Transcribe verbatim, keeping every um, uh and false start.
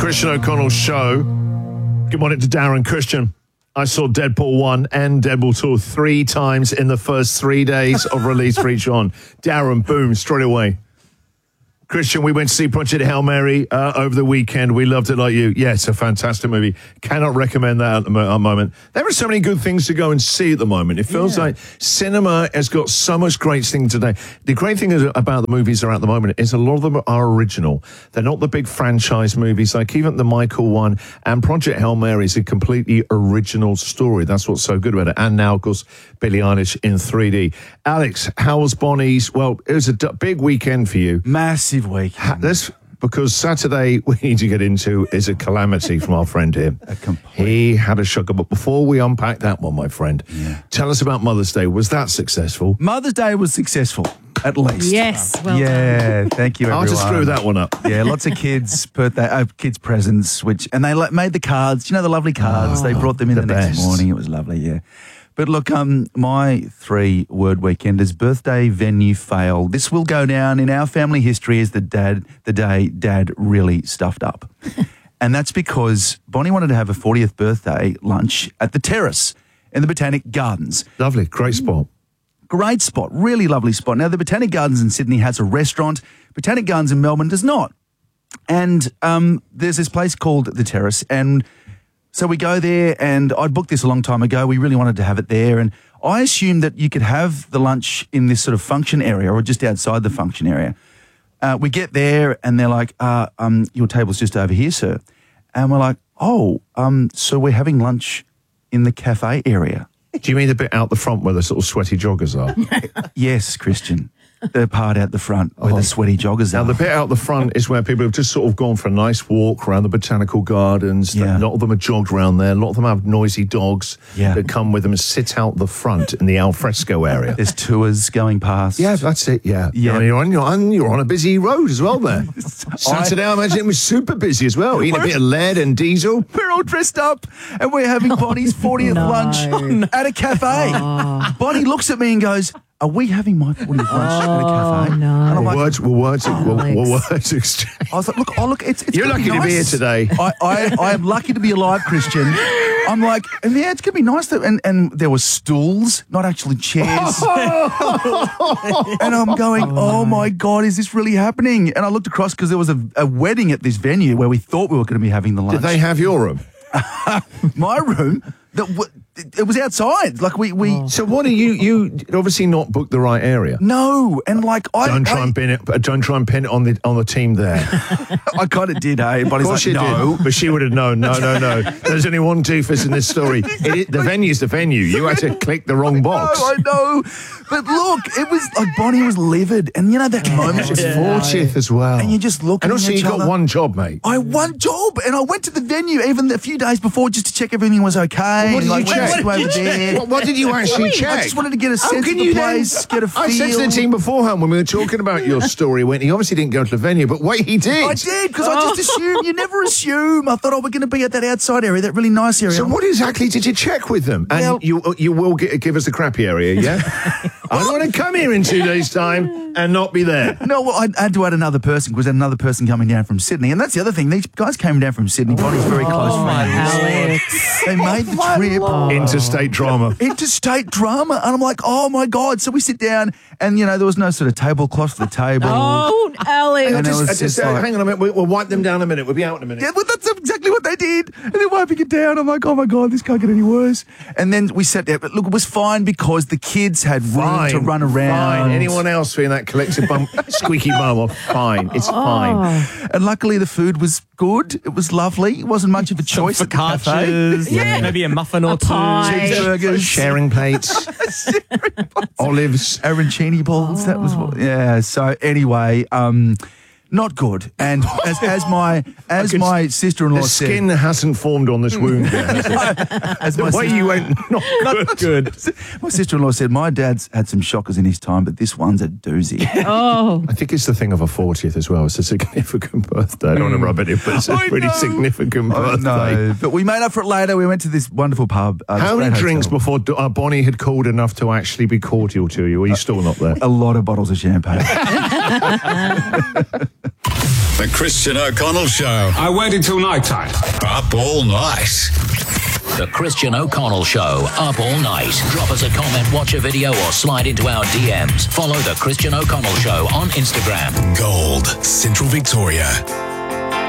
Christian O'Connell Show. Good morning to Darren. Christian, I saw Deadpool one and Deadpool two three times in the first three days of release for each one. Darren, boom, straight away. Christian, we went to see Project Hail Mary uh, over the weekend. We loved it like you. Yeah, it's a fantastic movie. Cannot recommend that at the mo- moment. There are so many good things to go and see at the moment. It feels Yeah. like cinema has got so much great things today. The great thing is about the movies that are at the moment is a lot of them are original. They're not the big franchise movies, like even the Michael one and Project Hail Mary is a completely original story. That's what's so good about it. And now, of course, Billie Eilish in three D. Alex, how was Bonnie's? Well, it was a d- big weekend for you. Massive week. Ha- This because Saturday we need to get into is a calamity from our friend here. A complete- He had a shocker. But before we unpack that one, my friend, Yeah. tell us about Mother's Day. Was that successful? Mother's Day was successful, at least. Yes, well yeah, thank you, Hard everyone. to screw that one up. Yeah, lots of kids' birthday, uh, kids' presents, which and they like, made the cards. You know the lovely cards. they brought them in the the, next best. morning. It was lovely. Yeah, but look, um, my three-word weekend is birthday venue fail. This will go down in our family history as the dad, the day Dad really stuffed up, and that's because Bonnie wanted to have a fortieth birthday lunch at the Terrace in the Botanic Gardens. Lovely, great spot. Great spot, really lovely spot. Now, the Botanic Gardens in Sydney has a restaurant. Botanic Gardens in Melbourne does not. And um, there's this place called The Terrace. And so we go there, and I'd booked this a long time ago. We really wanted to have it there. And I assumed that you could have the lunch in this sort of function area or just outside the function area. Uh, we get there, and they're like, uh, um, your table's just over here, sir. And we're like, oh, um, so we're having lunch in the cafe area. Do you mean the bit out the front where the sort of sweaty joggers are? Yes, Christian. The part out the front where Oh. the sweaty joggers Now, are. the bit out the front is where people have just sort of gone for a nice walk around the botanical gardens. Yeah. A lot of them are jogged around there. A lot of them have noisy dogs Yeah. that come with them and sit out the front in the alfresco area. There's tours going past. Yeah, that's it. Yeah, Yeah. I mean, you're on you're on you're on a busy road as well there. Saturday, I imagine it was super busy as well. Eating a bit of lead and diesel. We're all dressed up and we're having Bonnie's fortieth No. lunch at a cafe. Bonnie looks at me and goes, are we having my fortieth lunch at a cafe? no. And I'm Well, like, words, well, words, well, Alex. well, words exchange. I was like, look, oh, look, it's, it's You're gonna lucky to be here nice. today. I, I, I am lucky to be alive, Christian. I'm like, and yeah, it's going to be nice. To, and, and there were stools, not actually chairs. And I'm going, oh my God, is this really happening? And I looked across because there was a, a wedding at this venue where we thought we were going to be having the lunch. Did they have your room? My room, that w- it was outside. Like we, we So what are you? You obviously not booked the right area. no, and like I, Don't try I, and pin it. Don't try and pin it on the on the team there. I kind of did, hey. But Of he's course like, you no. did, but she would have known. No, no, no. There's only one doofus in this story. It, the venue's the venue. You had to click the wrong box. No, I know. But look, it was like Bonnie was livid, and you know that moment. It's fortieth as well. And you just look And at also, each you got other. one job, mate. I had one job, and I went to the venue even a few days before just to check everything was okay. What did and, you like, check? went What over did you there. What, what did you actually check? I just wanted to get a How sense can of the you then- place, get a feel. I said to the team beforehand when we were talking about your story, when he obviously didn't go to the venue, but wait, he did. I did, because I just assumed. You never assume. I thought, oh, we're going to be at that outside area, that really nice area. So what exactly did you check with them? And Well- you you will get, give us the crappy area, yeah? I don't want to come here in two days' time and not be there. No, well, I had to add another person because another person coming down from Sydney. And that's the other thing. These guys came down from Sydney. Bonnie's very close friends. Alex. They made the trip. Interstate drama. Interstate drama. And I'm like, oh, my God. So we sit down and, you know, there was no sort of tablecloth for the table. Oh, Alex. And it was Just- just just, uh, like- hang on a minute. We'll, we'll wipe them down in a minute. We'll be out in a minute. Yeah, well, that's exactly what they did. And they're wiping it down. I'm like, oh, my God, this can't get any worse. And then we sat there. But look, it was fine because the kids had room Fine. to run around. Fine. Anyone else feeling that collective bum, squeaky bum off? Fine. It's fine. And luckily the food was good. It was lovely. It wasn't much of a choice at the cafe. Focaccias, Yeah. maybe a muffin or two. pie. Cheeseburgers. Sharing plates. Olives. Arancini balls. That was what, yeah. So anyway, um, not good. And as, as my as could- my sister-in-law The said, skin hasn't formed on this wound yet, has it? as The my, way sis- you went, not good. Good. my sister-in-law said, my dad's had some shockers in his time, but this one's a doozy. Oh, I think it's the thing of a fortieth as well. It's a significant birthday. I don't want to rub it in, but it's a I pretty know. significant Oh, birthday. no, but we made up for it later. We went to this wonderful pub. Uh, this How many great drinks hotel. before uh, Bonnie had called enough to actually be cordial to you? Or are you still not there? A lot of bottles of champagne. The Christian O'Connell Show. I waited till night time. Up all night. The Christian O'Connell Show, up all night. Drop us a comment, watch a video, or slide into our D Ms. Follow The Christian O'Connell Show on Instagram. Gold, Central Victoria.